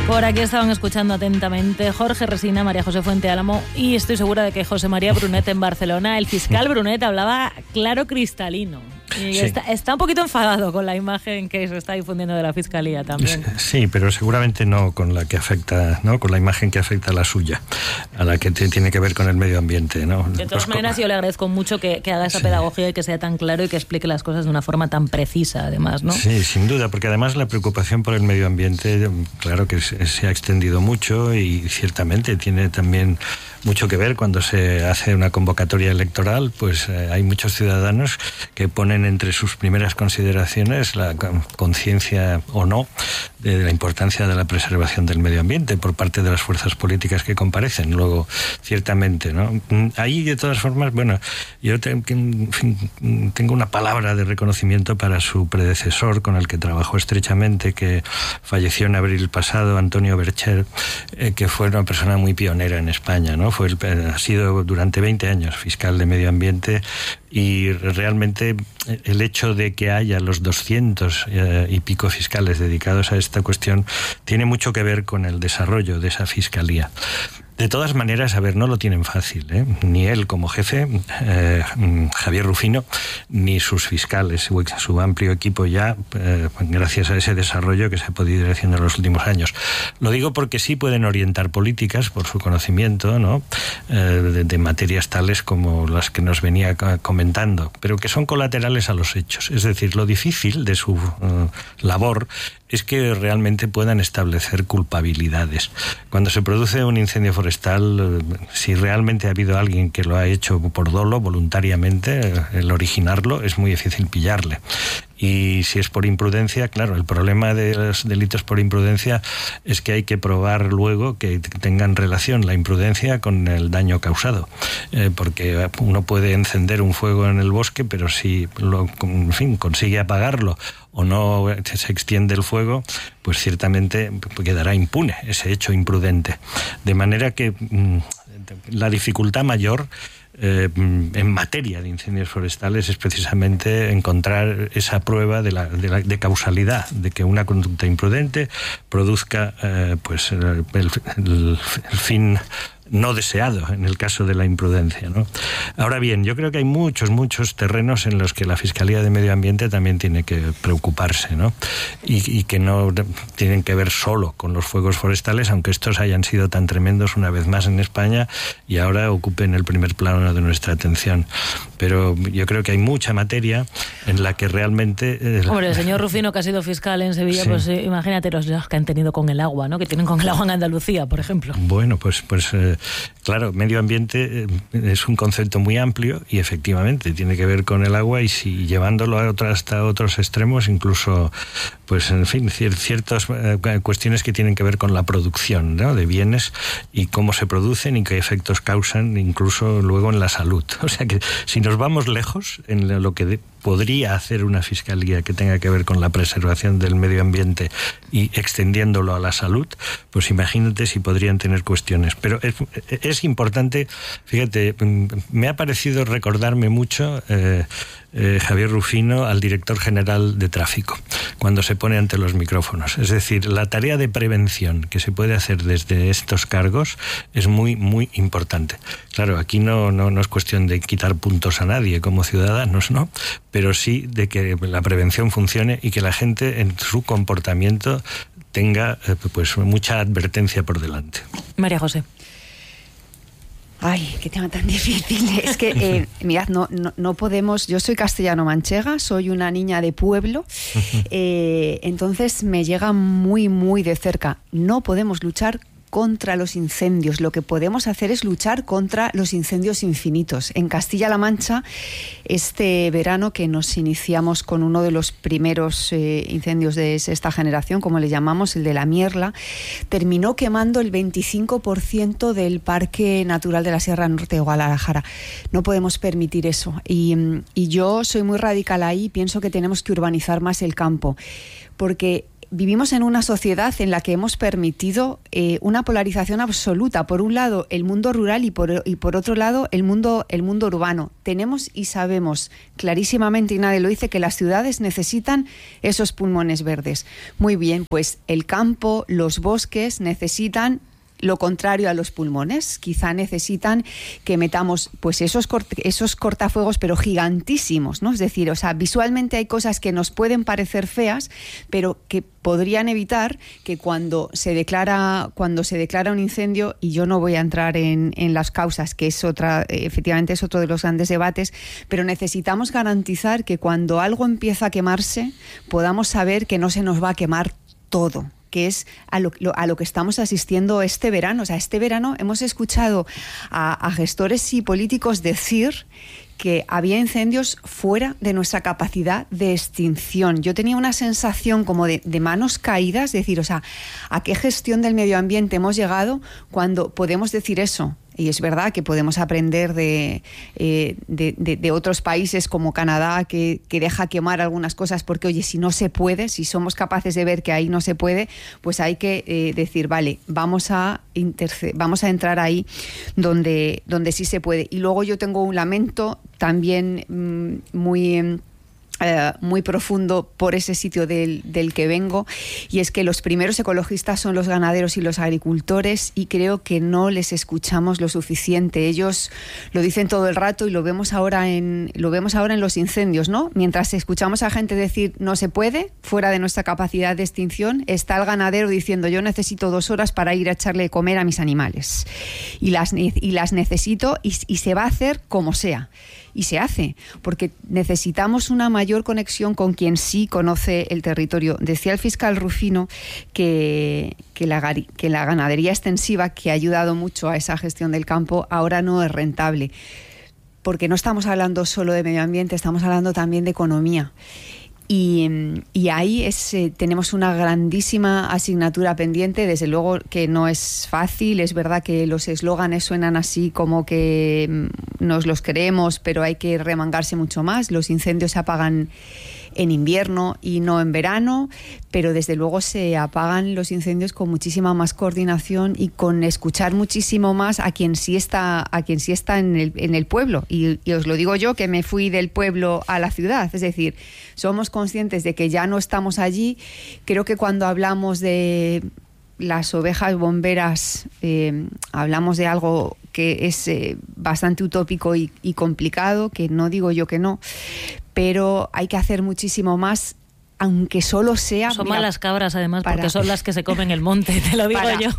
Por aquí estaban escuchando atentamente Jorge Resina, María José Fuente Álamo y estoy segura de que José María Brunet en Barcelona. El fiscal Brunet hablaba claro cristalino. Y sí. está un poquito enfadado con la imagen que se está difundiendo de la Fiscalía también. Sí, pero seguramente no con la que afecta, ¿no? Con la imagen que afecta a la suya, a la que tiene que ver con el medio ambiente, ¿no? De todas maneras, yo le agradezco mucho que haga esa pedagogía y que sea tan claro y que explique las cosas de una forma tan precisa, además, ¿no? Sí, sin duda, porque además la preocupación por el medio ambiente, claro que se ha extendido mucho y ciertamente tiene también mucho que ver cuando se hace una convocatoria electoral, pues hay muchos ciudadanos que ponen entre sus primeras consideraciones la conciencia o no de la importancia de la preservación del medio ambiente por parte de las fuerzas políticas que comparecen. Luego, ciertamente, ¿no? Ahí, de todas formas, bueno, yo tengo una palabra de reconocimiento para su predecesor, con el que trabajó estrechamente, que falleció en abril pasado, Antonio Bercher, que fue una persona muy pionera en España, ¿no? Ha sido durante 20 años fiscal de medio ambiente y realmente el hecho de que haya los 200 y pico fiscales dedicados a esta cuestión tiene mucho que ver con el desarrollo de esa fiscalía. De todas maneras, a ver, no lo tienen fácil, ¿eh? Ni él como jefe, Javier Rufino, ni sus fiscales, su amplio equipo ya, gracias a ese desarrollo que se ha podido ir haciendo en los últimos años. Lo digo porque sí pueden orientar políticas por su conocimiento, ¿no? De materias tales como las que nos venía comentando, pero que son colaterales a los hechos. Es decir, lo difícil de su labor es que realmente puedan establecer culpabilidades. Cuando se produce un incendio forestal, si realmente ha habido alguien que lo ha hecho por dolo, voluntariamente, el originarlo, es muy difícil pillarle. Y si es por imprudencia, claro, el problema de los delitos por imprudencia es que hay que probar luego que tengan relación la imprudencia con el daño causado. Porque uno puede encender un fuego en el bosque, pero si consigue apagarlo o no se extiende el fuego, pues ciertamente quedará impune ese hecho imprudente. De manera que la dificultad mayor en materia de incendios forestales es precisamente encontrar esa prueba de causalidad, de que una conducta imprudente produzca pues el fin no deseado en el caso de la imprudencia, ¿no? Ahora bien, yo creo que hay muchos terrenos en los que la Fiscalía de Medio Ambiente también tiene que preocuparse, ¿no? Y que no tienen que ver solo con los fuegos forestales, aunque estos hayan sido tan tremendos una vez más en España y ahora ocupen el primer plano de nuestra atención. Pero yo creo que hay mucha materia en la que realmente... Hombre, el señor Rufino, que ha sido fiscal en Sevilla, sí. Pues imagínate los que han tenido con el agua, ¿no? Que tienen con el agua en Andalucía, por ejemplo. Bueno, pues claro, medio ambiente es un concepto muy amplio y efectivamente tiene que ver con el agua y si llevándolo hasta otros extremos, incluso, pues en fin, ciertas cuestiones que tienen que ver con la producción, ¿no? De bienes y cómo se producen y qué efectos causan, incluso luego en la salud. O sea que si nos vamos lejos en lo que podría hacer una fiscalía que tenga que ver con la preservación del medio ambiente y extendiéndolo a la salud, pues imagínate si podrían tener cuestiones. Pero es importante, fíjate, me ha parecido recordarme mucho Javier Rufino al director general de tráfico cuando se pone ante los micrófonos. Es decir, la tarea de prevención que se puede hacer desde estos cargos es muy importante. Claro, aquí no es cuestión de quitar puntos a nadie como ciudadanos, ¿no? Pero sí de que la prevención funcione y que la gente en su comportamiento tenga pues mucha advertencia por delante. María José. Ay, qué tema tan difícil. Es que, mirad, no podemos... Yo soy castellano-manchega, soy una niña de pueblo, entonces me llega muy de cerca. No podemos luchar contra los incendios. Lo que podemos hacer es luchar contra los incendios infinitos. En Castilla-La Mancha, este verano que nos iniciamos con uno de los primeros incendios de esta generación, como le llamamos, el de la Mierla, terminó quemando el 25% del Parque Natural de la Sierra Norte de Guadalajara. No podemos permitir eso. Y yo soy muy radical ahí, pienso que tenemos que urbanizar más el campo, porque vivimos en una sociedad en la que hemos permitido una polarización absoluta. Por un lado, el mundo rural y por otro lado, el mundo urbano. Tenemos y sabemos clarísimamente, y nadie lo dice, que las ciudades necesitan esos pulmones verdes. Muy bien, pues el campo, los bosques necesitan lo contrario a los pulmones. Quizá necesitan que metamos pues esos cortafuegos, pero gigantísimos, ¿no? Es decir, o sea, visualmente hay cosas que nos pueden parecer feas, pero que podrían evitar que cuando se declara un incendio, y yo no voy a entrar en las causas, que es efectivamente es otro de los grandes debates, pero necesitamos garantizar que cuando algo empieza a quemarse, podamos saber que no se nos va a quemar todo, que es a lo que estamos asistiendo este verano. O sea, este verano hemos escuchado a gestores y políticos decir que había incendios fuera de nuestra capacidad de extinción. Yo tenía una sensación como de manos caídas, es decir, o sea, ¿a qué gestión del medio ambiente hemos llegado cuando podemos decir eso? Y es verdad que podemos aprender de otros países como Canadá, que deja quemar algunas cosas porque, oye, si no se puede, si somos capaces de ver que ahí no se puede, pues hay que decir, vale, vamos a entrar ahí donde sí se puede. Y luego yo tengo un lamento también muy profundo por ese sitio del que vengo, y es que los primeros ecologistas son los ganaderos y los agricultores, y creo que no les escuchamos lo suficiente. Ellos lo dicen todo el rato y lo vemos ahora en los incendios, ¿no? Mientras escuchamos a gente decir no se puede, fuera de nuestra capacidad de extinción, está el ganadero diciendo yo necesito 2 horas para ir a echarle de comer a mis animales y las necesito, y se va a hacer como sea. Y se hace, porque necesitamos una mayor conexión con quien sí conoce el territorio. Decía el fiscal Rufino que la ganadería extensiva, que ha ayudado mucho a esa gestión del campo, ahora no es rentable. Porque no estamos hablando solo de medio ambiente, estamos hablando también de economía. Y ahí tenemos una grandísima asignatura pendiente. Desde luego que no es fácil. Es verdad que los eslóganes suenan así como que nos los creemos, pero hay que remangarse mucho más. Los incendios se apagan en invierno y no en verano, pero desde luego se apagan los incendios con muchísima más coordinación y con escuchar muchísimo más a quien sí está en el pueblo. Y os lo digo yo, que me fui del pueblo a la ciudad. Es decir, somos conscientes de que ya no estamos allí. Creo que cuando hablamos de las ovejas bomberas, hablamos de algo que es bastante utópico y complicado, que no digo yo que no, pero hay que hacer muchísimo más, aunque solo sea... Son malas cabras, además, porque son las que se comen el monte, te lo digo yo.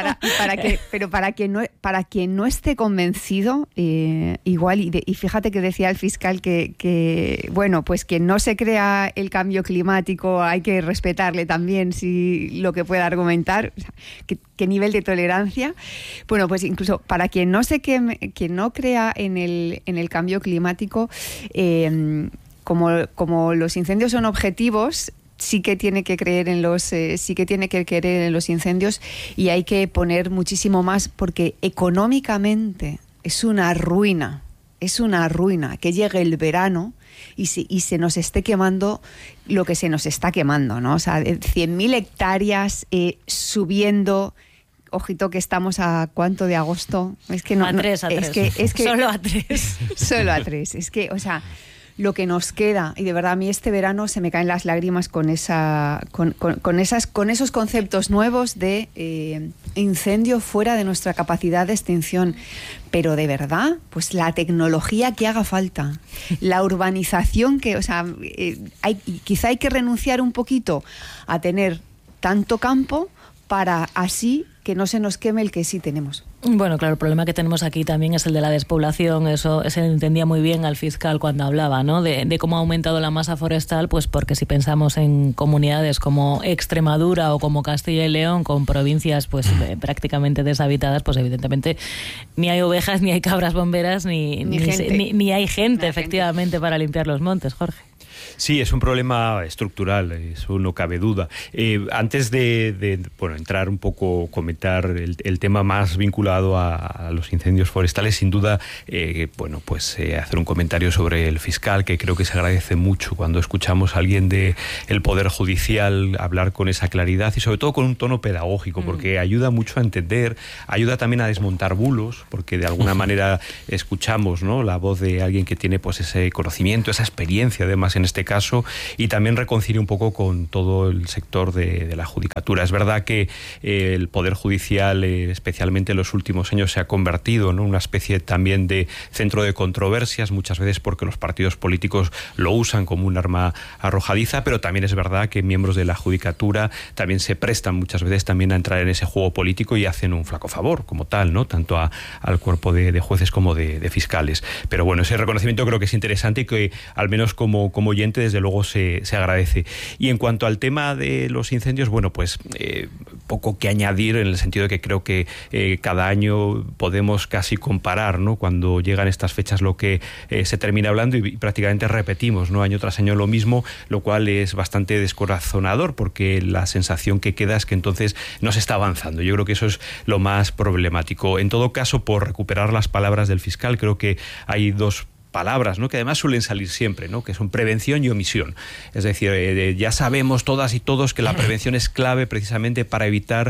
Para quien no esté convencido, igual, y fíjate que decía el fiscal que bueno, pues quien no se crea el cambio climático hay que respetarle también si lo que pueda argumentar, o sea, qué nivel de tolerancia. Bueno, pues incluso para quien no crea en el cambio climático, como los incendios son objetivos, sí que tiene que creer en los incendios, y hay que poner muchísimo más, porque económicamente es una ruina que llegue el verano y se nos esté quemando lo que se nos está quemando, ¿no? O sea, 100.000 hectáreas subiendo. Ojito que estamos a ¿cuánto de agosto? Es que no, a 3. Es que solo a 3. Solo a 3. Es que, o sea, lo que nos queda, y de verdad a mí este verano se me caen las lágrimas con esos conceptos nuevos de incendio fuera de nuestra capacidad de extinción. Pero de verdad, pues la tecnología que haga falta, la urbanización que, o sea, quizá hay que renunciar un poquito a tener tanto campo para así que no se nos queme el que sí tenemos. Bueno, claro, el problema que tenemos aquí también es el de la despoblación. Eso se entendía muy bien al fiscal cuando hablaba, ¿no? De cómo ha aumentado la masa forestal, pues porque si pensamos en comunidades como Extremadura o como Castilla y León, con provincias pues prácticamente deshabitadas, pues evidentemente ni hay ovejas, ni hay cabras bomberas, ni hay gente, efectivamente, para limpiar los montes, Jorge. Sí, es un problema estructural, eso no cabe duda. Antes de entrar un poco, comentar el tema más vinculado a los incendios forestales, sin duda, hacer un comentario sobre el fiscal, que creo que se agradece mucho cuando escuchamos a alguien del Poder Judicial hablar con esa claridad y sobre todo con un tono pedagógico, porque ayuda mucho a entender, ayuda también a desmontar bulos, porque de alguna manera escuchamos, ¿no?, la voz de alguien que tiene pues ese conocimiento, esa experiencia además en este caso, y también reconcilia un poco con todo el sector de la judicatura. Es verdad que el Poder Judicial, especialmente en los últimos años, se ha convertido en una especie también de centro de controversias, muchas veces porque los partidos políticos lo usan como un arma arrojadiza, pero también es verdad que miembros de la judicatura también se prestan muchas veces también a entrar en ese juego político y hacen un flaco favor como tal, ¿no?, tanto al cuerpo de jueces como de fiscales. Pero bueno, ese reconocimiento creo que es interesante y que al menos como oyente desde luego se agradece. Y en cuanto al tema de los incendios, poco que añadir, en el sentido de que creo que cada año podemos casi comparar, ¿no?, cuando llegan estas fechas lo que se termina hablando y prácticamente repetimos, ¿no?, año tras año lo mismo, lo cual es bastante descorazonador porque la sensación que queda es que entonces no se está avanzando. Yo creo que eso es lo más problemático. En todo caso, por recuperar las palabras del fiscal, creo que hay dos palabras, ¿no?, que además suelen salir siempre, ¿no?, que son prevención y omisión. Es decir, ya sabemos todas y todos que la prevención es clave precisamente para evitar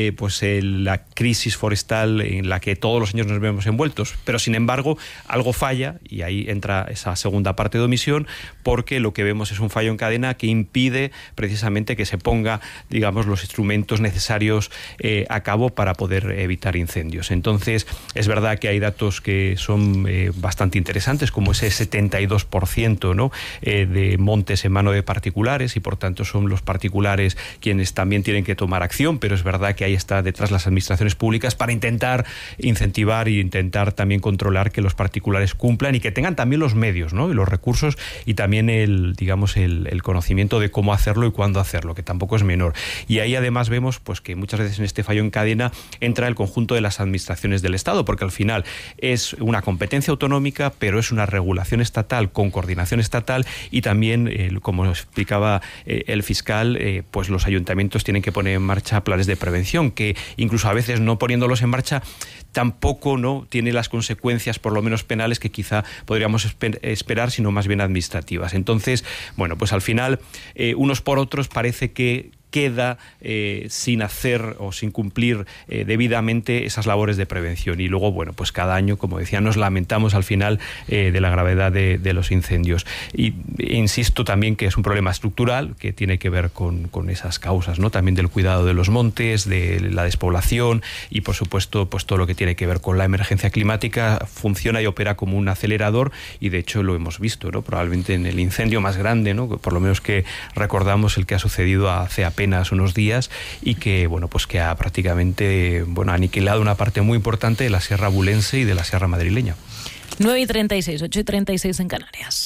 la crisis forestal en la que todos los años nos vemos envueltos. Pero sin embargo, algo falla y ahí entra esa segunda parte de omisión, porque lo que vemos es un fallo en cadena que impide precisamente que se ponga, digamos, los instrumentos necesarios a cabo para poder evitar incendios. Entonces, es verdad que hay datos que son bastante interesantes, como ese 72%, ¿no?, de montes en mano de particulares, y por tanto son los particulares quienes también tienen que tomar acción, pero es verdad que ahí está detrás las administraciones públicas para intentar incentivar e intentar también controlar que los particulares cumplan y que tengan también los medios, ¿no?, y los recursos y también el conocimiento de cómo hacerlo y cuándo hacerlo, que tampoco es menor. Y ahí además vemos pues que muchas veces en este fallo en cadena entra el conjunto de las administraciones del Estado, porque al final es una competencia autonómica, pero es una regulación estatal con coordinación estatal, y también, como explicaba el fiscal, pues los ayuntamientos tienen que poner en marcha planes de prevención, que incluso a veces no poniéndolos en marcha tampoco no tiene las consecuencias, por lo menos penales, que quizá podríamos esperar, sino más bien administrativas. Entonces, pues al final, unos por otros parece que queda sin hacer o sin cumplir debidamente esas labores de prevención. Y luego, pues cada año, como decía, nos lamentamos al final de la gravedad de los incendios. Y insisto también que es un problema estructural que tiene que ver con esas causas, ¿no?, también del cuidado de los montes, de la despoblación y, por supuesto, pues todo lo que tiene que ver con la emergencia climática funciona y opera como un acelerador, y de hecho lo hemos visto, ¿no?, probablemente en el incendio más grande, ¿no?, por lo menos que recordamos, el que ha sucedido hace apenas unos días, y que que ha prácticamente aniquilado una parte muy importante de la Sierra Abulense y de la Sierra Madrileña. 9:36, 8:36 en Canarias.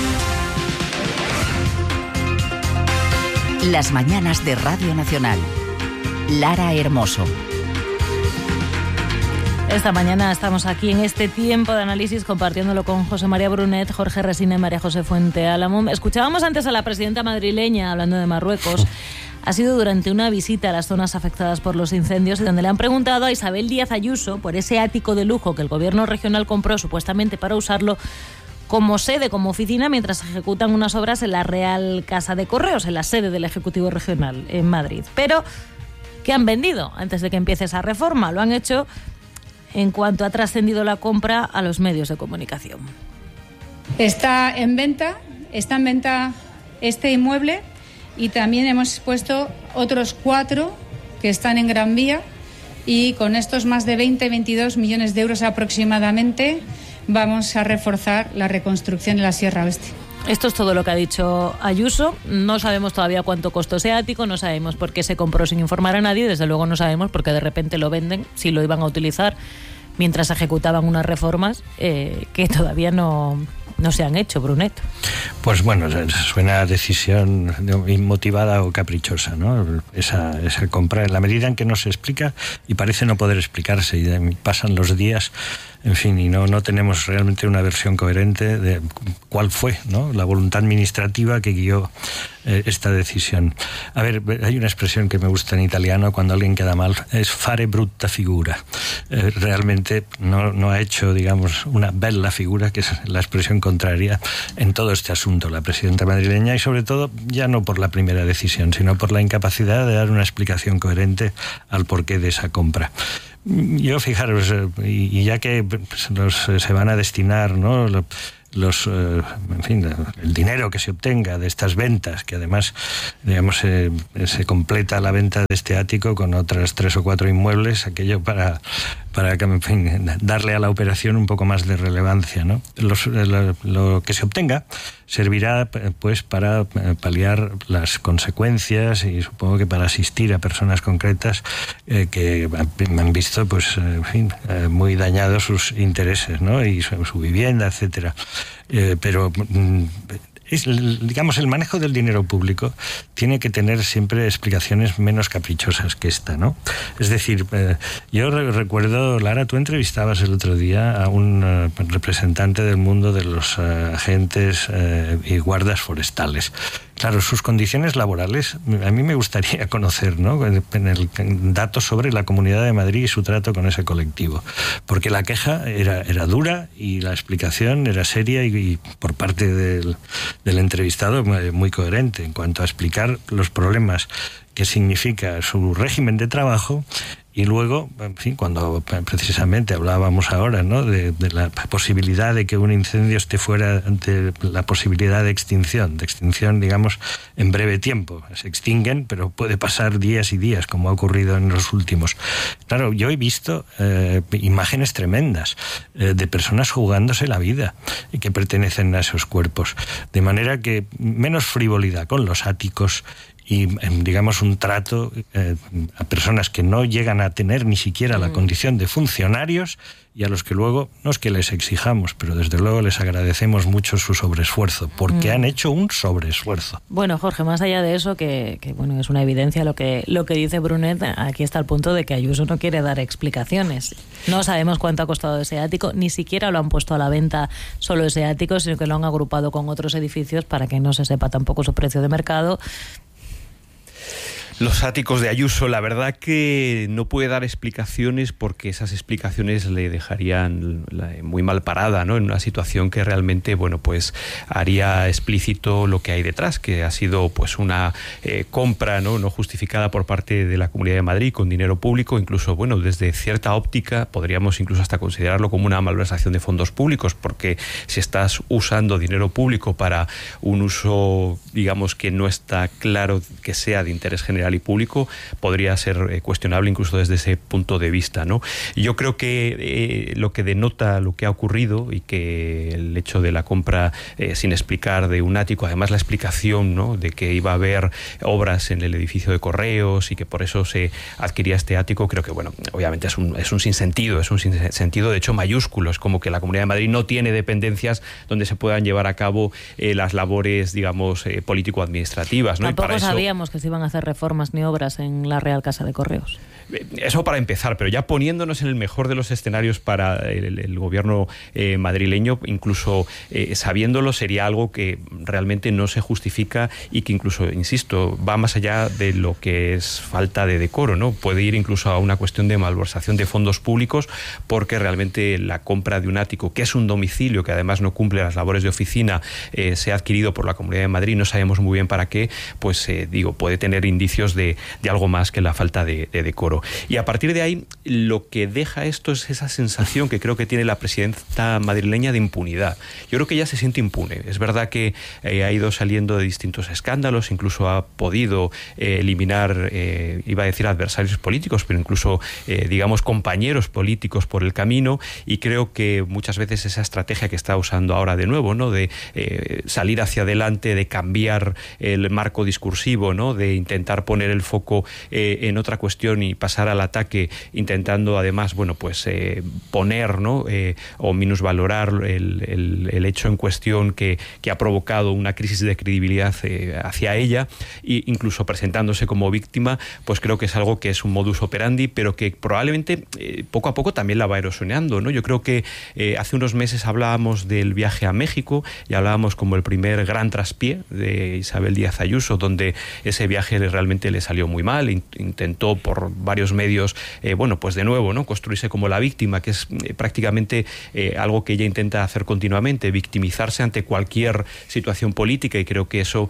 Las mañanas de Radio Nacional. Lara Hermoso. Esta mañana estamos aquí en este tiempo de análisis compartiéndolo con José María Brunet, Jorge Resina y María José Fuenteálamo. Escuchábamos antes a la presidenta madrileña hablando de Marruecos. Ha sido durante una visita a las zonas afectadas por los incendios, donde le han preguntado a Isabel Díaz Ayuso por ese ático de lujo que el gobierno regional compró supuestamente para usarlo como sede, como oficina, mientras ejecutan unas obras en la Real Casa de Correos, en la sede del Ejecutivo Regional en Madrid. Pero, ¿qué han vendido antes de que empiece esa reforma? Lo han hecho en cuanto ha trascendido la compra a los medios de comunicación. Está en venta este inmueble, y también hemos puesto otros 4 que están en Gran Vía, y con estos más de 22 millones de euros aproximadamente vamos a reforzar la reconstrucción de la Sierra Oeste. Esto es todo lo que ha dicho Ayuso. No sabemos todavía cuánto costó ese ático, no sabemos por qué se compró sin informar a nadie, desde luego no sabemos por qué de repente lo venden, si lo iban a utilizar mientras ejecutaban unas reformas que todavía no se han hecho, Brunet. Pues suena a decisión inmotivada o caprichosa, ¿no? Esa compra, en la medida en que no se explica y parece no poder explicarse, y pasan los días en fin, y no tenemos realmente una versión coherente de cuál fue, ¿no?, la voluntad administrativa que guió esta decisión. A ver, hay una expresión que me gusta en italiano cuando alguien queda mal, es fare brutta figura. Realmente no ha hecho, digamos, una bella figura, que es la expresión contraria, en todo este asunto, la presidenta madrileña, y sobre todo ya no por la primera decisión, sino por la incapacidad de dar una explicación coherente al porqué de esa compra. Yo, fijaros, y ya que se van a destinar, ¿no?, en fin, el dinero que se obtenga de estas ventas, que además, digamos, se completa la venta de este ático con otras 3 o 4 inmuebles, aquello para en fin, darle a la operación un poco más de relevancia, ¿no? Lo que se obtenga servirá, pues, para paliar las consecuencias y supongo que para asistir a personas concretas que han visto, pues, en fin, muy dañados sus intereses, ¿no?, y su vivienda, etcétera. Pero digamos, el manejo del dinero público tiene que tener siempre explicaciones menos caprichosas que esta, ¿no? Es decir, yo recuerdo, Lara, tú entrevistabas el otro día a un representante del mundo de los agentes y guardas forestales. Claro, sus condiciones laborales, a mí me gustaría conocer, ¿no?, datos sobre la Comunidad de Madrid y su trato con ese colectivo, porque la queja era dura y la explicación era seria y por parte del entrevistado muy coherente en cuanto a explicar los problemas que significa su régimen de trabajo. Y luego, en fin, cuando precisamente hablábamos ahora, ¿no?, de la posibilidad de que un incendio esté fuera de la posibilidad de extinción, digamos, en breve tiempo. Se extinguen, pero puede pasar días y días, como ha ocurrido en los últimos. Claro, yo he visto imágenes tremendas de personas jugándose la vida y que pertenecen a esos cuerpos. De manera que menos frivolidad con los áticos y, digamos, un trato a personas que no llegan a tener ni siquiera la condición de funcionarios y a los que luego, no es que les exijamos, pero desde luego les agradecemos mucho su sobreesfuerzo, porque han hecho un sobreesfuerzo. Bueno, Jorge, más allá de eso, que bueno, es una evidencia lo que dice Brunet, aquí está el punto de que Ayuso no quiere dar explicaciones. No sabemos cuánto ha costado ese ático, ni siquiera lo han puesto a la venta solo ese ático, sino que lo han agrupado con otros edificios para que no se sepa tampoco su precio de mercado. Los áticos de Ayuso, la verdad que no puede dar explicaciones porque esas explicaciones le dejarían muy mal parada, ¿no?, en una situación que realmente, bueno, pues haría explícito lo que hay detrás, que ha sido, pues, una compra no justificada por parte de la Comunidad de Madrid con dinero público. Incluso, bueno, desde cierta óptica podríamos incluso hasta considerarlo como una malversación de fondos públicos, porque si estás usando dinero público para un uso, digamos, que no está claro que sea de interés general y público, podría ser cuestionable incluso desde ese punto de vista, ¿no? Yo creo que lo que denota lo que ha ocurrido y que el hecho de la compra sin explicar de un ático, además la explicación, ¿no?, de que iba a haber obras en el edificio de Correos y que por eso se adquiría este ático, creo que, bueno, obviamente es un sinsentido, de hecho mayúsculo. Es como que la Comunidad de Madrid no tiene dependencias donde se puedan llevar a cabo las labores, digamos, político-administrativas, ¿no? Tampoco sabíamos que se iban a hacer reformas ni obras en la Real Casa de Correos. Eso para empezar, pero ya poniéndonos en el mejor de los escenarios para el gobierno madrileño, incluso sabiéndolo, sería algo que realmente no se justifica y que incluso, insisto, va más allá de lo que es falta de decoro, ¿no? Puede ir incluso a una cuestión de malversación de fondos públicos, porque realmente la compra de un ático, que es un domicilio que además no cumple las labores de oficina, se ha adquirido por la Comunidad de Madrid, no sabemos muy bien para qué, pues puede tener indicios de algo más que la falta de decoro. Y a partir de ahí, lo que deja esto es esa sensación que creo que tiene la presidenta madrileña de impunidad. Yo creo que ella se siente impune. Es verdad que ha ido saliendo de distintos escándalos, incluso ha podido eliminar, iba a decir adversarios políticos, pero incluso, digamos, compañeros políticos por el camino, y creo que muchas veces esa estrategia que está usando ahora de nuevo, ¿no?, de salir hacia adelante, de cambiar el marco discursivo, ¿no?, de intentar poner poner el foco en otra cuestión y pasar al ataque, intentando además, bueno, pues poner, ¿no? O minusvalorar el hecho en cuestión que ha provocado una crisis de credibilidad hacia ella, e incluso presentándose como víctima, pues creo que es algo que es un modus operandi, pero que probablemente poco a poco también la va erosionando, ¿no? Yo creo que hace unos meses hablábamos del viaje a México y hablábamos como el primer gran traspié de Isabel Díaz Ayuso, donde ese viaje realmente le salió muy mal, intentó por varios medios, bueno, pues de nuevo, ¿no? Construirse como la víctima, que es prácticamente algo que ella intenta hacer continuamente, victimizarse ante cualquier situación política, y creo que eso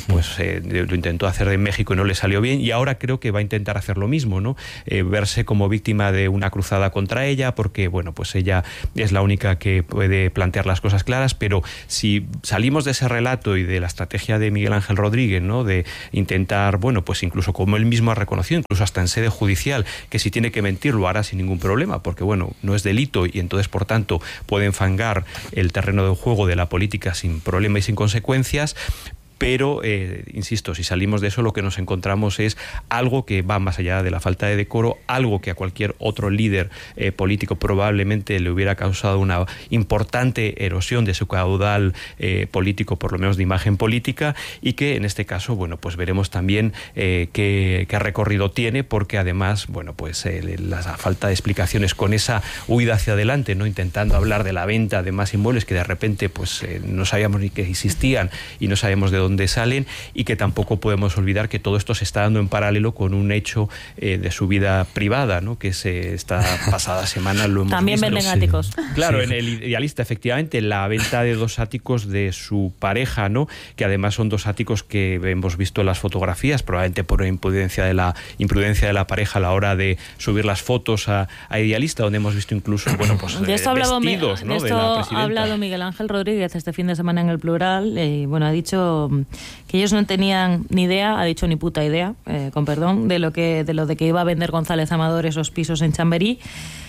lo intentó hacer en México y no le salió bien, y ahora creo que va a intentar hacer lo mismo, ¿no? Verse como víctima de una cruzada contra ella, porque bueno, pues ella es la única que puede plantear las cosas claras, pero si salimos de ese relato y de la estrategia de Miguel Ángel Rodríguez, ¿no? De intentar, bueno, pues incluso como él mismo ha reconocido, incluso hasta en sede judicial, que si tiene que mentir lo hará sin ningún problema, porque bueno, no es delito y entonces por tanto puede enfangar el terreno de juego de la política sin problema y sin consecuencias. Pero, insisto, si salimos de eso, lo que nos encontramos es algo que va más allá de la falta de decoro, algo que a cualquier otro líder político probablemente le hubiera causado una importante erosión de su caudal político, por lo menos de imagen política, y que en este caso, bueno, pues veremos también qué recorrido tiene, porque además, bueno, pues la falta de explicaciones con esa huida hacia adelante, ¿no? Intentando hablar de la venta de más inmuebles que de repente pues no sabíamos ni que existían y no sabemos de dónde salen, y que tampoco podemos olvidar que todo esto se está dando en paralelo con un hecho de su vida privada, ¿no? Que esta pasada semana lo hemos también visto. Venden áticos. Claro, en el Idealista, efectivamente, la venta de 2 áticos de su pareja, ¿no? Que además son 2 áticos que hemos visto en las fotografías, probablemente por imprudencia de la pareja a la hora de subir las fotos a Idealista, donde hemos visto incluso, bueno, pues de esto vestidos, ¿no? De esto ha hablado Miguel Ángel Rodríguez este fin de semana en El Plural, y bueno, ha dicho que ellos no tenían ni idea, ha dicho ni puta idea, con perdón, de lo de que iba a vender González Amador esos pisos en Chamberí.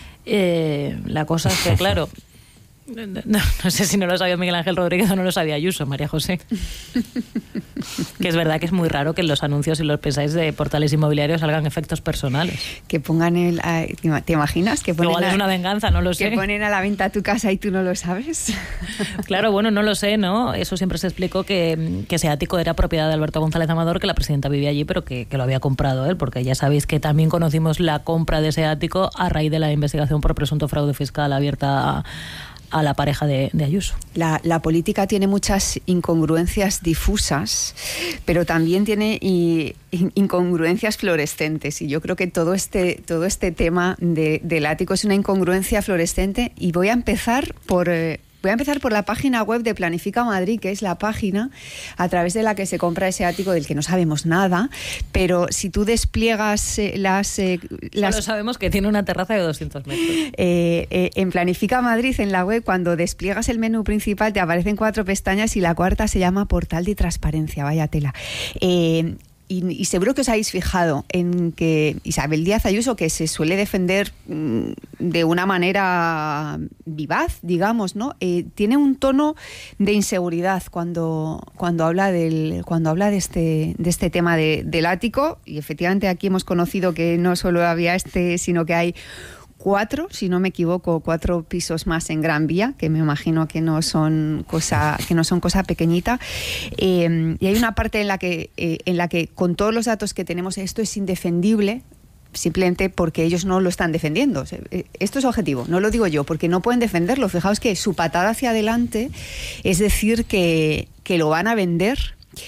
La cosa es que, claro, no sé si no lo sabía Miguel Ángel Rodríguez o no lo sabía Ayuso, María José. Que es verdad que es muy raro que en los anuncios y los pensáis de portales inmobiliarios salgan efectos personales. Que pongan ¿te imaginas? Que ponen igual es una venganza, no lo sé. Que ponen a la venta tu casa y tú no lo sabes. Claro, bueno, no lo sé, ¿no? Eso siempre se explicó que ese ático era propiedad de Alberto González Amador, que la presidenta vivía allí, pero que lo había comprado él, porque ya sabéis que también conocimos la compra de ese ático a raíz de la investigación por presunto fraude fiscal abierta a la pareja de Ayuso. La política tiene muchas incongruencias difusas, pero también tiene incongruencias fluorescentes, y yo creo que todo este tema del ático es una incongruencia fluorescente, y voy a empezar por la página web de Planifica Madrid, que es la página a través de la que se compra ese ático del que no sabemos nada, pero si tú despliegas Solo sabemos que tiene una terraza de 200 metros. En Planifica Madrid, en la web, cuando despliegas el menú principal te aparecen 4 pestañas y la cuarta se llama Portal de Transparencia, vaya tela. Y seguro que os habéis fijado en que Isabel Díaz Ayuso, que se suele defender de una manera vivaz, digamos, ¿no? Tiene un tono de inseguridad cuando habla de este tema del ático, y efectivamente aquí hemos conocido que no solo había sino que hay 4, si no me equivoco, 4 pisos más en Gran Vía, que me imagino que no son cosa pequeñita. Y hay una parte en la que con todos los datos que tenemos, esto es indefendible, simplemente porque ellos no lo están defendiendo. Esto es objetivo, no lo digo yo, porque no pueden defenderlo. Fijaos que su patada hacia adelante es decir que lo van a vender.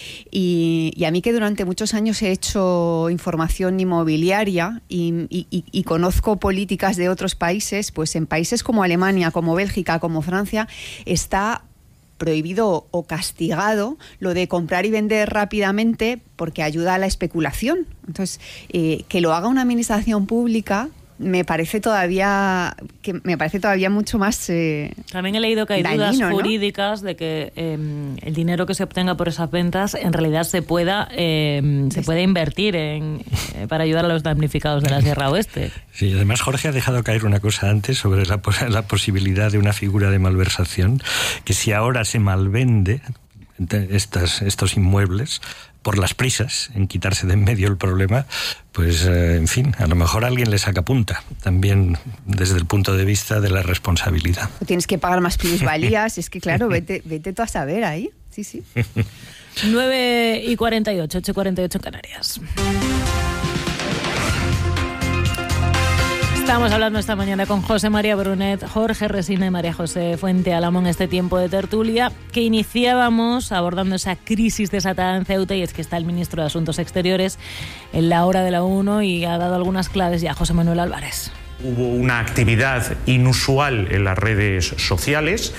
Y a mí, que durante muchos años he hecho información inmobiliaria y conozco políticas de otros países, pues en países como Alemania, como Bélgica, como Francia, está prohibido o castigado lo de comprar y vender rápidamente, porque ayuda a la especulación. Entonces, que lo haga una administración pública me parece todavía mucho más también he leído que hay dañino, dudas jurídicas, ¿no? De que el dinero que se obtenga por esas ventas en realidad se pueda invertir para ayudar a los damnificados de la Sierra Oeste. Sí, además Jorge ha dejado caer una cosa antes sobre la posibilidad de una figura de malversación, que si ahora se malvende estos inmuebles, por las prisas en quitarse de en medio el problema, pues en fin, a lo mejor alguien le saca punta, también desde el punto de vista de la responsabilidad. Tienes que pagar más plusvalías, es que claro, vete tú a saber ahí. Sí, sí. 9:48, 8:48 en Canarias. Estamos hablando esta mañana con José María Brunet, Jorge Resina y María José Fuente Álamo en este tiempo de tertulia que iniciábamos abordando esa crisis desatada en Ceuta, y es que está el ministro de Asuntos Exteriores en la hora de la 1 y ha dado algunas claves ya José Manuel Álvarez. Hubo una actividad inusual en las redes sociales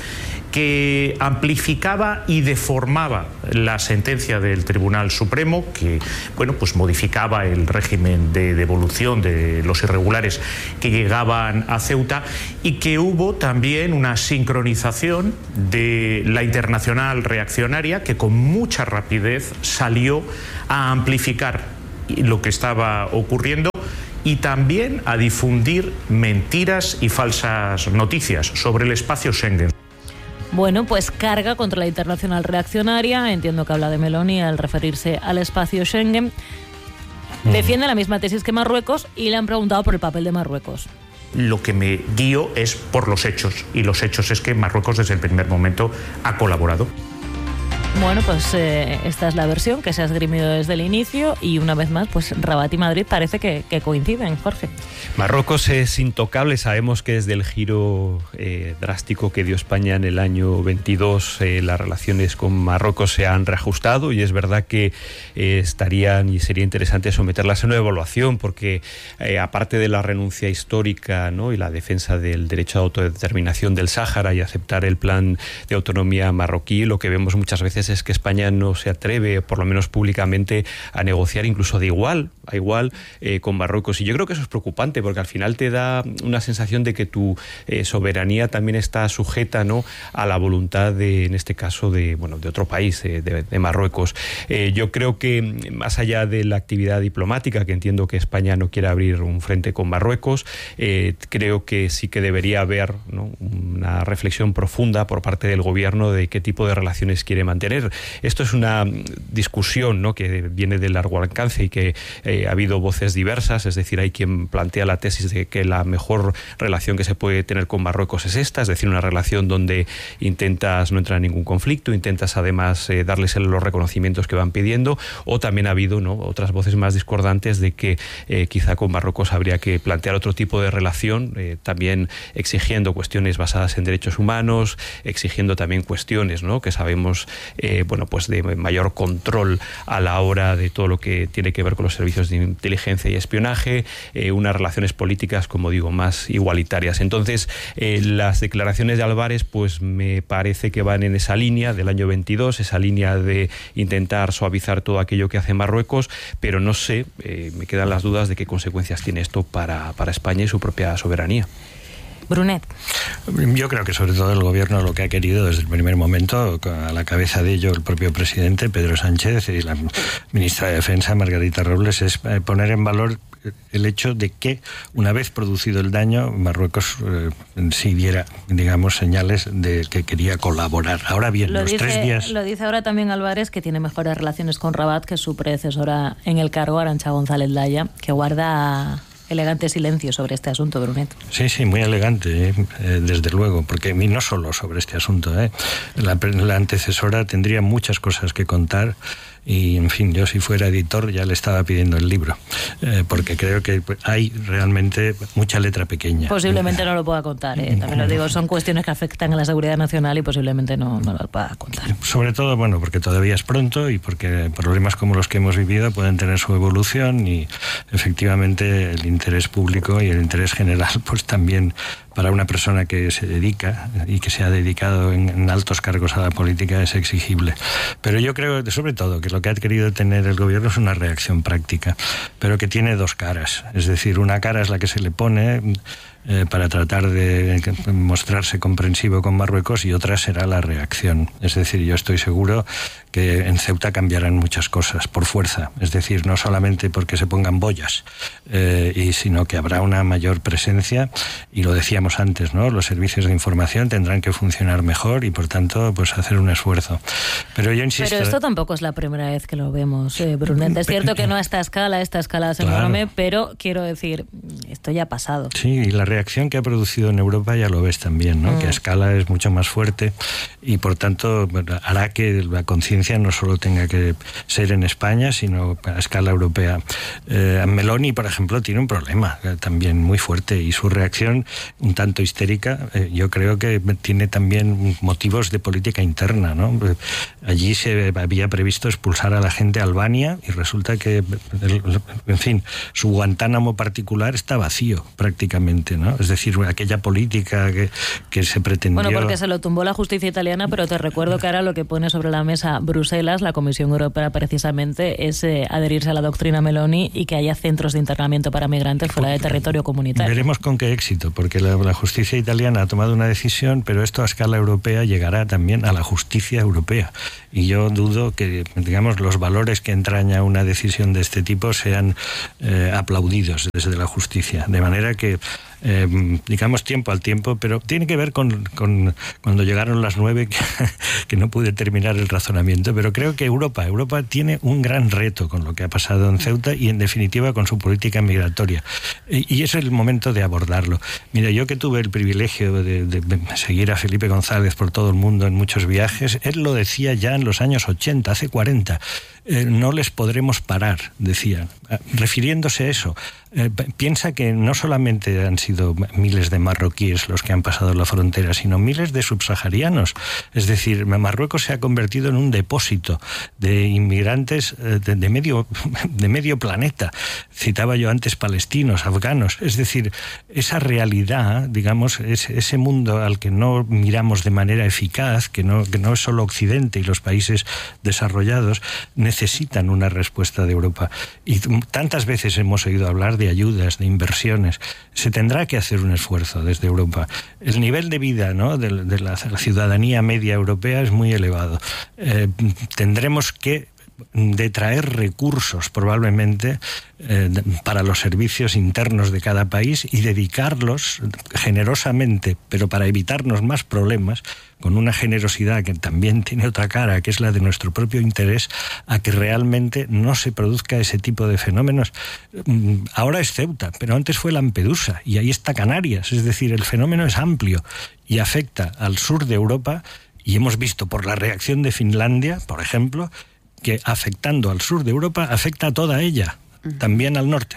que amplificaba y deformaba la sentencia del Tribunal Supremo, que pues modificaba el régimen de devolución de los irregulares que llegaban a Ceuta, y que hubo también una sincronización de la Internacional Reaccionaria, que con mucha rapidez salió a amplificar lo que estaba ocurriendo y también a difundir mentiras y falsas noticias sobre el espacio Schengen. Bueno, pues carga contra la Internacional Reaccionaria, entiendo que habla de Meloni al referirse al espacio Schengen. Defiende la misma tesis que Marruecos y le han preguntado por el papel de Marruecos. Lo que me guío es por los hechos, y los hechos es que Marruecos desde el primer momento ha colaborado. Bueno, pues esta es la versión que se ha esgrimido desde el inicio, y una vez más, pues Rabat y Madrid parece que coinciden, Jorge. Marruecos es intocable. Sabemos que desde el giro drástico que dio España en el año 22, las relaciones con Marruecos se han reajustado, y es verdad que estarían y sería interesante someterlas a una evaluación, porque aparte de la renuncia histórica, ¿no?, y la defensa del derecho a autodeterminación del Sáhara y aceptar el plan de autonomía marroquí, lo que vemos muchas veces es que España no se atreve, por lo menos públicamente, a negociar incluso de igual a igual con Marruecos. Y yo creo que eso es preocupante, porque al final te da una sensación de que tu soberanía también está sujeta, ¿no?, a la voluntad de, en este caso, de otro país, de Marruecos. Yo creo que más allá de la actividad diplomática, que entiendo que España no quiere abrir un frente con Marruecos, creo que sí que debería haber, ¿no?, una reflexión profunda por parte del gobierno de qué tipo de relaciones quiere mantener. Esto es una discusión, ¿no?, que viene de largo alcance y que ha habido voces diversas. Es decir, hay quien plantea la tesis de que la mejor relación que se puede tener con Marruecos es esta, es decir, una relación donde intentas no entrar en ningún conflicto, intentas además darles los reconocimientos que van pidiendo, o también ha habido, ¿no?, otras voces más discordantes de que quizá con Marruecos habría que plantear otro tipo de relación, también exigiendo cuestiones basadas en derechos humanos, exigiendo también cuestiones, ¿no?, que sabemos pues de mayor control a la hora de todo lo que tiene que ver con los servicios de inteligencia y espionaje, unas relaciones políticas, como digo, más igualitarias. Entonces, las declaraciones de Álvarez pues me parece que van en esa línea del año 22, esa línea de intentar suavizar todo aquello que hace Marruecos, pero no sé, me quedan las dudas de qué consecuencias tiene esto para España y su propia soberanía. Brunet. Yo creo que sobre todo el gobierno lo que ha querido desde el primer momento, a la cabeza de ello el propio presidente Pedro Sánchez y la ministra de Defensa Margarita Robles, es poner en valor el hecho de que una vez producido el daño Marruecos sí diera, digamos, señales de que quería colaborar. Ahora bien, los 3 días... Lo dice ahora también Álvarez, que tiene mejores relaciones con Rabat que su predecesora en el cargo, Arantxa González Laya, que guarda elegante silencio sobre este asunto, Brunet. Sí, muy elegante, desde luego, porque no solo sobre este asunto. La antecesora tendría muchas cosas que contar y, en fin, yo si fuera editor ya le estaba pidiendo el libro, porque creo que hay realmente mucha letra pequeña. Posiblemente no lo pueda contar, también lo digo, son cuestiones que afectan a la seguridad nacional y posiblemente no lo pueda contar. Sobre todo, porque todavía es pronto y porque problemas como los que hemos vivido pueden tener su evolución, y efectivamente el interés público y el interés general pues también para una persona que se dedica y que se ha dedicado en altos cargos a la política es exigible. Pero yo creo, sobre todo, que lo que ha querido tener el gobierno es una reacción práctica, pero que tiene 2 caras. Es decir, una cara es la que se le pone para tratar de mostrarse comprensivo con Marruecos, y otra será la reacción. Es decir, yo estoy seguro que en Ceuta cambiarán muchas cosas por fuerza, es decir, no solamente porque se pongan boyas, sino que habrá una mayor presencia, y lo decíamos antes, ¿no? Los servicios de información tendrán que funcionar mejor y por tanto pues hacer un esfuerzo. Pero yo insisto... Pero esto tampoco es la primera vez que lo vemos, Brunet. Es cierto que no a esta escala es enorme, pero quiero decir, esto ya ha pasado. Sí, y la reacción que ha producido en Europa ya lo ves también, ¿no? Que a escala es mucho más fuerte y por tanto hará que la conciencia no solo tenga que ser en España, sino a escala europea. Meloni, por ejemplo, tiene un problema también muy fuerte, y su reacción un tanto histérica, yo creo que tiene también motivos de política interna, ¿no? Allí se había previsto expulsar a la gente a Albania y resulta que, en fin, su Guantánamo particular está vacío prácticamente, ¿no? Es decir, aquella política que se pretendió... Bueno, porque se lo tumbó la justicia italiana, pero te recuerdo que ahora lo que pone sobre la mesa Bruselas, la Comisión Europea, precisamente es adherirse a la doctrina Meloni y que haya centros de internamiento para migrantes fuera de territorio comunitario. Veremos con qué éxito, porque la justicia italiana ha tomado una decisión, pero esto a escala europea llegará también a la justicia europea. Y yo dudo que, digamos, los valores que entraña una decisión de este tipo sean aplaudidos desde la justicia. De manera que, digamos, tiempo al tiempo, pero tiene que ver con cuando llegaron las 9, que no pude terminar el razonamiento, pero creo que Europa tiene un gran reto con lo que ha pasado en Ceuta y, en definitiva, con su política migratoria. Y es el momento de abordarlo. Mira, yo que tuve el privilegio de seguir a Felipe González por todo el mundo en muchos viajes, él lo decía ya en los años 80, hace 40. No les podremos parar, decía, refiriéndose a eso. Piensa que no solamente han sido miles de marroquíes los que han pasado la frontera, sino miles de subsaharianos. Es decir, Marruecos se ha convertido en un depósito de inmigrantes de medio planeta. Citaba yo antes palestinos, afganos. Es decir, esa realidad, digamos, ese mundo al que no miramos de manera eficaz, que no es solo Occidente y los países desarrollados, necesitan una respuesta de Europa. Y tantas veces hemos oído hablar de ayudas, de inversiones. Se tendrá que hacer un esfuerzo desde Europa. El nivel de vida, ¿no?, de la ciudadanía media europea es muy elevado. Tendremos que detraer recursos probablemente para los servicios internos de cada país y dedicarlos generosamente, pero para evitarnos más problemas, con una generosidad que también tiene otra cara, que es la de nuestro propio interés, a que realmente no se produzca ese tipo de fenómenos. Ahora es Ceuta, pero antes fue Lampedusa y ahí está Canarias. Es decir, el fenómeno es amplio y afecta al sur de Europa, y hemos visto por la reacción de Finlandia, por ejemplo, que afectando al sur de Europa afecta a toda ella, también al norte.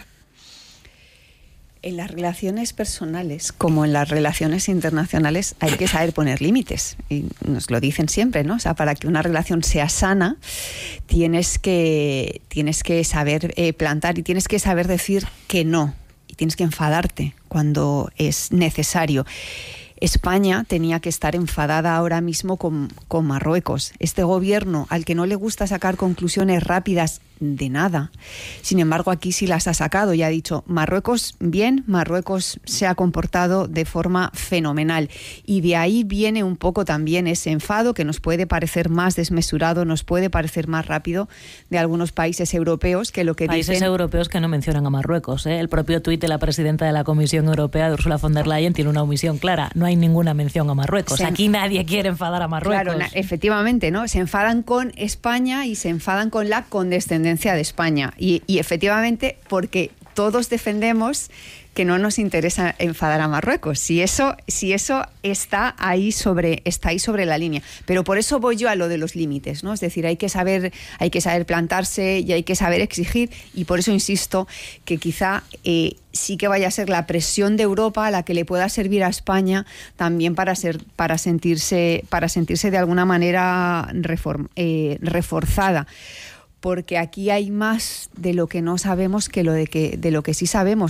En las relaciones personales, como en las relaciones internacionales, hay que saber poner límites. Y nos lo dicen siempre, ¿no? O sea, para que una relación sea sana, tienes que saber plantar y tienes que saber decir que no. Y tienes que enfadarte cuando es necesario. España tenía que estar enfadada ahora mismo con Marruecos. Este gobierno, al que no le gusta sacar conclusiones rápidas de nada, sin embargo aquí sí las ha sacado y ha dicho: Marruecos bien, Marruecos se ha comportado de forma fenomenal, y de ahí viene un poco también ese enfado que nos puede parecer más desmesurado, nos puede parecer más rápido, de algunos países europeos que lo que países dicen... europeos que no mencionan a Marruecos, ¿eh? El propio tuit de la presidenta de la Comisión Europea, de Ursula von der Leyen, tiene una omisión clara. No hay ninguna mención a Marruecos. Aquí nadie quiere enfadar a Marruecos. Claro, efectivamente, ¿no? Se enfadan con España y se enfadan con la condescendencia de España. Y efectivamente, porque todos defendemos que no nos interesa enfadar a Marruecos. Si eso está ahí sobre la línea. Pero por eso voy yo a lo de los límites, ¿no? Es decir, hay que saber plantarse y hay que saber exigir, y por eso insisto que quizá sí que vaya a ser la presión de Europa la que le pueda servir a España también para sentirse de alguna manera reforzada. Porque aquí hay más de lo que no sabemos que de lo que sí sabemos.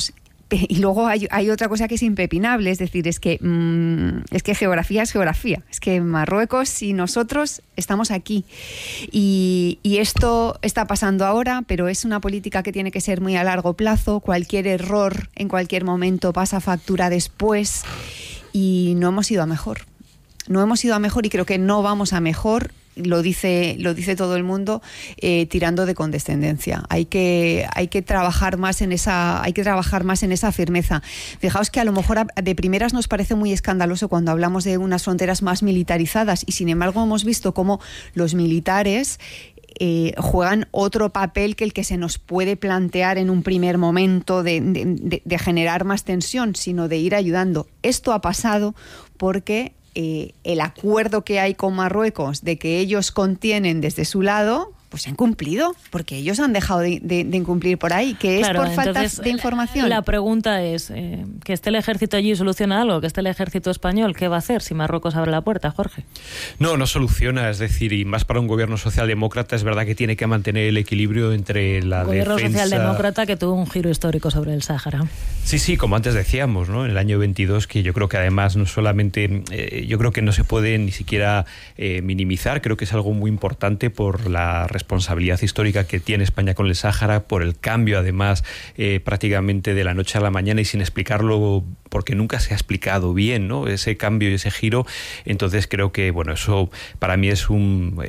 Y luego hay otra cosa que es impepinable, es decir, es que geografía es geografía, es que Marruecos y nosotros estamos aquí y esto está pasando ahora, pero es una política que tiene que ser muy a largo plazo. Cualquier error en cualquier momento pasa factura después y no hemos ido a mejor. No hemos ido a mejor y creo que no vamos a mejor. Lo dice todo el mundo, tirando de condescendencia. Hay que trabajar más en esa firmeza. Fijaos que a lo mejor de primeras nos parece muy escandaloso cuando hablamos de unas fronteras más militarizadas y sin embargo hemos visto cómo los militares juegan otro papel que el que se nos puede plantear en un primer momento de generar más tensión, sino de ir ayudando. Esto ha pasado porque el acuerdo que hay con Marruecos de que ellos contienen desde su lado, pues han cumplido, porque ellos han dejado de incumplir por ahí, que es por falta de información. La pregunta es, que esté el ejército allí soluciona algo, que esté el ejército español, ¿qué va a hacer si Marruecos abre la puerta, Jorge? No soluciona, es decir, y más para un gobierno socialdemócrata, es verdad que tiene que mantener el equilibrio entre la gobierno defensa... socialdemócrata que tuvo un giro histórico sobre el Sáhara. Sí, como antes decíamos, ¿no? En el año 22, que yo creo que además no solamente, yo creo que no se puede ni siquiera minimizar, creo que es algo muy importante por la responsabilidad histórica que tiene España con el Sáhara, por el cambio además prácticamente de la noche a la mañana y sin explicarlo, porque nunca se ha explicado bien, ¿no? Ese cambio y ese giro. Entonces creo que eso para mí es una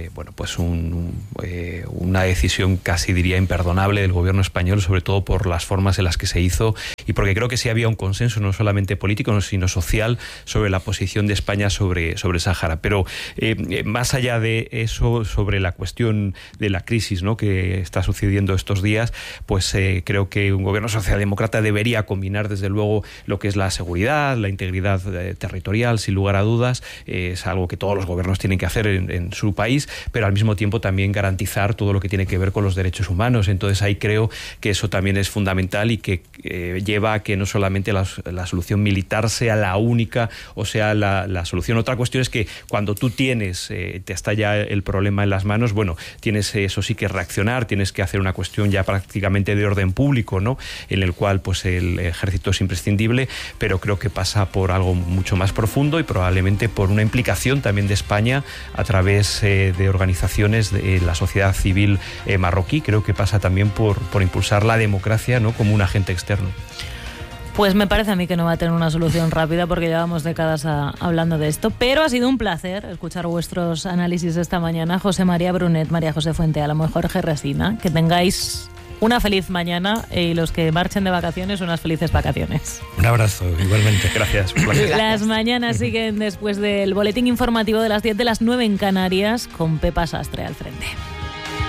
decisión casi diría imperdonable del gobierno español, sobre todo por las formas en las que se hizo y porque creo que sí había un consenso no solamente político sino social sobre la posición de España sobre Sáhara. Pero más allá de eso, sobre la cuestión de la crisis, ¿no?, que está sucediendo estos días, pues creo que un gobierno socialdemócrata debería combinar desde luego lo que es la seguridad, la integridad territorial, sin lugar a dudas, es algo que todos los gobiernos tienen que hacer en su país, pero al mismo tiempo también garantizar todo lo que tiene que ver con los derechos humanos. Entonces ahí creo que eso también es fundamental y que lleva a que no solamente la solución militar sea la única o sea la solución. Otra cuestión es que cuando tú tienes, te está ya el problema en las manos, bueno, tienes eso sí que reaccionar, tienes que hacer una cuestión ya prácticamente de orden público, ¿no?, en el cual pues el ejército es imprescindible, pero creo que pasa por algo mucho más profundo y probablemente por una implicación también de España a través de organizaciones de la sociedad civil marroquí. Creo que pasa también por impulsar la democracia, ¿no?, como un agente externo. Pues me parece a mí que no va a tener una solución rápida porque llevamos décadas hablando de esto, pero ha sido un placer escuchar vuestros análisis esta mañana. José María Brunet, María José Fuente Álamo y Jorge Resina. Que tengáis una feliz mañana y los que marchen de vacaciones, unas felices vacaciones. Un abrazo, igualmente. Gracias. Las mañanas siguen después del boletín informativo de las 10, de las 9 en Canarias, con Pepa Sastre al frente.